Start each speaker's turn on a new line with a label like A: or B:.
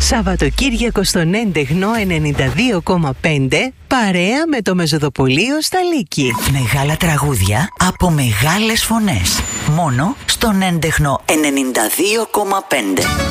A: Σαββατοκύριακο στον έντεχνο 92,5 παρέα με το Μεζοδοπολείο στα Λύκη.
B: Μεγάλα τραγούδια από μεγάλες φωνές. Μόνο στον έντεχνο 92,5.